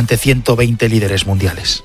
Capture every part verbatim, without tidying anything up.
ante ciento veinte líderes mundiales.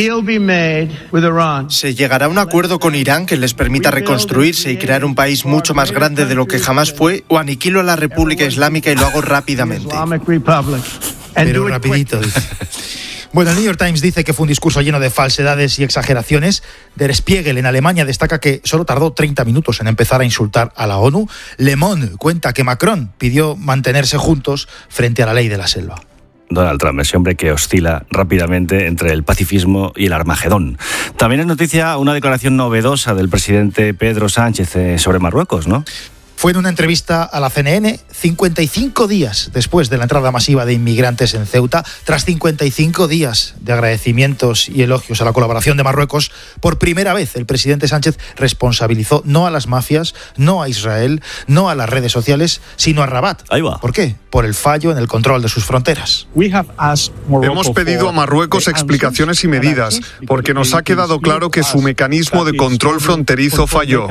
¿Se llegará a un acuerdo con Irán que les permita reconstruirse y crear un país mucho más grande de lo que jamás fue, o aniquilo a la República Islámica y lo hago rápidamente? Pero rapidito, dice. Bueno, el New York Times dice que fue un discurso lleno de falsedades y exageraciones. Der Spiegel en Alemania destaca que solo tardó treinta minutos en empezar a insultar a la ONU. Le Monde cuenta que Macron pidió mantenerse juntos frente a la ley de la selva. Donald Trump, ese hombre que oscila rápidamente entre el pacifismo y el Armagedón. También es noticia una declaración novedosa del presidente Pedro Sánchez sobre Marruecos, ¿no? Fue en una entrevista a la C N N cincuenta y cinco días después de la entrada masiva de inmigrantes en Ceuta, tras cincuenta y cinco días de agradecimientos y elogios a la colaboración de Marruecos. Por primera vez el presidente Sánchez responsabilizó no a las mafias, no a Israel, no a las redes sociales, sino a Rabat. Ahí va. ¿Por qué? Por el fallo en el control de sus fronteras. Hemos pedido a Marruecos explicaciones y medidas, porque nos ha quedado claro que su mecanismo de control fronterizo falló.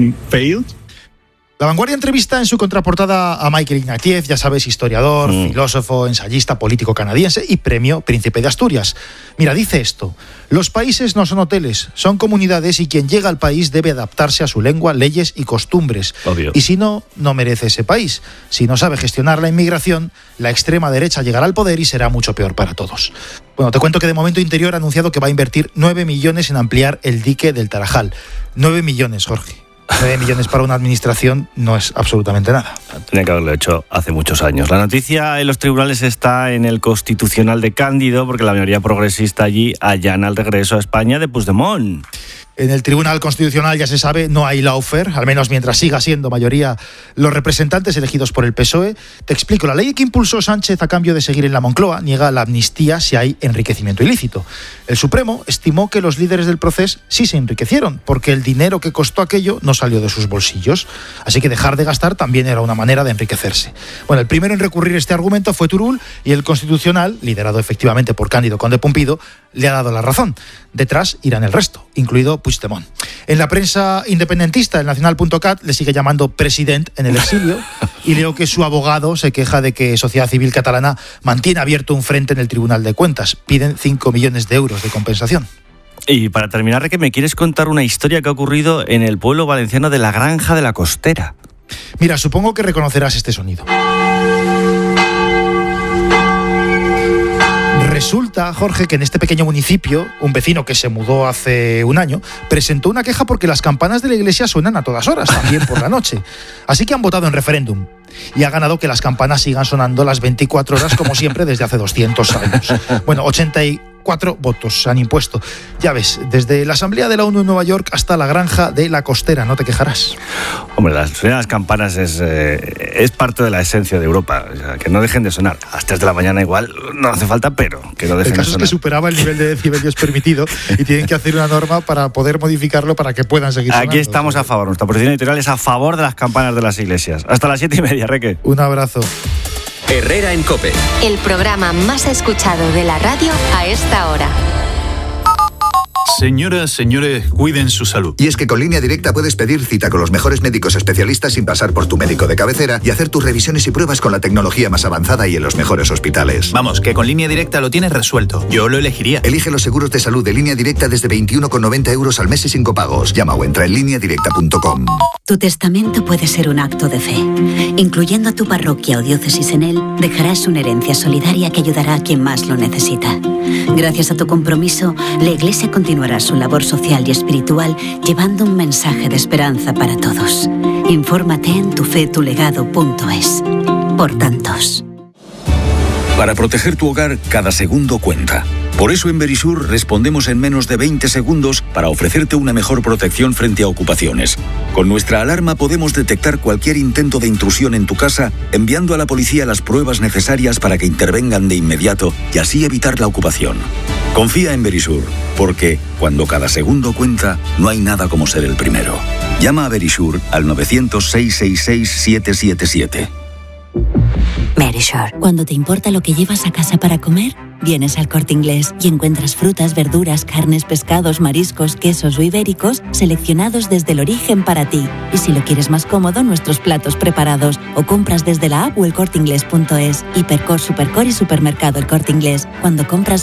La Vanguardia entrevista en su contraportada a Michael Ignatieff, ya sabes, historiador, mm. filósofo, ensayista, político canadiense y premio Príncipe de Asturias. Mira, dice esto: los países no son hoteles, son comunidades y quien llega al país debe adaptarse a su lengua, leyes y costumbres. Obvio. Y si no, no merece ese país. Si no sabe gestionar la inmigración, la extrema derecha llegará al poder y será mucho peor para todos. Bueno, te cuento que de momento Interior ha anunciado que va a invertir nueve millones en ampliar el dique del Tarajal. nueve millones, Jorge. nueve millones para una administración no es absolutamente nada. Tenía que haberlo hecho hace muchos años. La noticia en los tribunales está en el Constitucional de Cándido, porque la mayoría progresista allí allana el regreso a España de Puigdemont. En el Tribunal Constitucional, ya se sabe, no hay lawfare, al menos mientras siga siendo mayoría los representantes elegidos por el P S O E. Te explico, la ley que impulsó Sánchez a cambio de seguir en la Moncloa niega la amnistía si hay enriquecimiento ilícito. El Supremo estimó que los líderes del proceso sí se enriquecieron, porque el dinero que costó aquello no salió de sus bolsillos. Así que dejar de gastar también era una manera de enriquecerse. Bueno, el primero en recurrir este argumento fue Turull, y el Constitucional, liderado efectivamente por Cándido Conde Pumpido, le ha dado la razón. Detrás irán el resto, incluido Puigdemont. En la prensa independentista, el nacional punto cat le sigue llamando president en el exilio, y leo que su abogado se queja de que Sociedad Civil Catalana mantiene abierto un frente en el Tribunal de Cuentas. Piden cinco millones de euros de compensación. Y para terminar, Reque, me quieres contar una historia que ha ocurrido en el pueblo valenciano de la Granja de la Costera. Mira, supongo que reconocerás este sonido. Resulta, Jorge, que en este pequeño municipio, un vecino que se mudó hace un año presentó una queja porque las campanas de la iglesia suenan a todas horas, también por la noche. Así que han votado en referéndum y ha ganado que las campanas sigan sonando las veinticuatro horas como siempre desde hace doscientos años. Bueno, ochenta y cuatro votos se han impuesto. Ya ves, desde la Asamblea de la ONU en Nueva York hasta la Granja de la Costera, no te quejarás. Hombre, las, las campanas es, eh, es parte de la esencia de Europa, o sea, que no dejen de sonar. A las tres de la mañana igual no hace falta, pero que no dejen de sonar. El caso es que superaba el nivel de decibelios permitido y tienen que hacer una norma para poder modificarlo para que puedan seguir sonando. Aquí estamos a favor, nuestra posición editorial es a favor de las campanas de las iglesias. Hasta las siete y media, Reque. Un abrazo. Herrera en COPE. El programa más escuchado de la radio a esta hora. Señoras, señores, cuiden su salud. Y es que con Línea Directa puedes pedir cita con los mejores médicos especialistas sin pasar por tu médico de cabecera y hacer tus revisiones y pruebas con la tecnología más avanzada y en los mejores hospitales. Vamos, que con Línea Directa lo tienes resuelto. Yo lo elegiría. Elige los seguros de salud de Línea Directa desde veintiuno con noventa euros al mes y sin copagos. Llama o entra en línea directa punto com. Tu testamento puede ser un acto de fe. Incluyendo a tu parroquia o diócesis en él, dejarás una herencia solidaria que ayudará a quien más lo necesita. Gracias a tu compromiso, la Iglesia continuará su labor social y espiritual llevando un mensaje de esperanza para todos. Infórmate en tufetulegado punto es. Por tantos. Para proteger tu hogar, cada segundo cuenta. Por eso en Verisur respondemos en menos de veinte segundos para ofrecerte una mejor protección frente a ocupaciones. Con nuestra alarma podemos detectar cualquier intento de intrusión en tu casa, enviando a la policía las pruebas necesarias para que intervengan de inmediato y así evitar la ocupación. Confía en Verisur, porque cuando cada segundo cuenta, no hay nada como ser el primero. Llama a Verisur al novecientos, seiscientos sesenta y seis, siete siete siete. Verisur. Cuando te importa lo que llevas a casa para comer, vienes al Corte Inglés y encuentras frutas, verduras, carnes, pescados, mariscos, quesos o ibéricos seleccionados desde el origen para ti. Y si lo quieres más cómodo, nuestros platos preparados o compras desde la app o el corte inglés punto es. Hipercor, Supercor y Supermercado El Corte Inglés. Cuando compras